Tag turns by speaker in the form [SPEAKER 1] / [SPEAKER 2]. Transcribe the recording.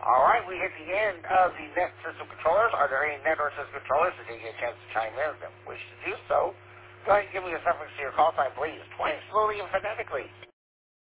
[SPEAKER 1] All right, we hit the end of the net system controllers. Are there any network system controllers that didn't get a chance to chime in that wish to do so? Go ahead and give me a suffix to your call sign, please. Twice, slowly and phonetically.